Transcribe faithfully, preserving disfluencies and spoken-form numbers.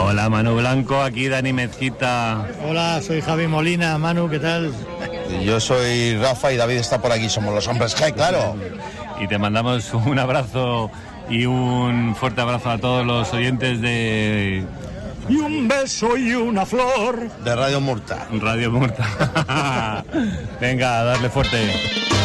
Hola, Manu Blanco, aquí Dani Mezquita. Hola, soy Javi Molina. Manu, ¿qué tal? Yo soy Rafa y David está por aquí, somos los hombres G, claro. Y te mandamos un abrazo y un fuerte abrazo a todos los oyentes de... Y un beso y una flor. De Radio Murta. Radio Murta. Venga, a darle fuerte.